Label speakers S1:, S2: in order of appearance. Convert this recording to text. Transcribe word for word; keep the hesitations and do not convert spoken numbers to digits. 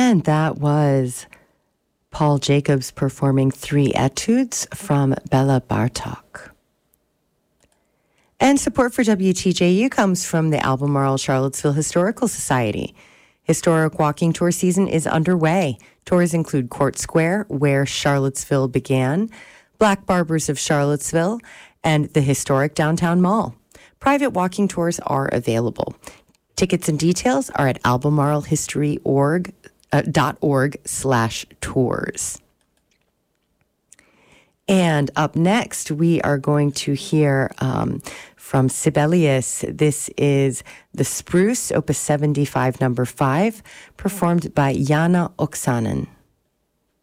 S1: And that was Paul Jacobs performing three etudes from Bela Bartok. And support for W T J U comes from the Albemarle Charlottesville Historical Society. Historic walking tour season is underway. Tours include Court Square, where Charlottesville began, Black Barbers of Charlottesville, and the historic downtown mall. Private walking tours are available. Tickets and details are at albemarlehistory.org uh, dot org slash tours. And up next, we are going to hear um, from Sibelius. This is The Spruce, Opus seventy-five, number five, performed by Jana Oksanen.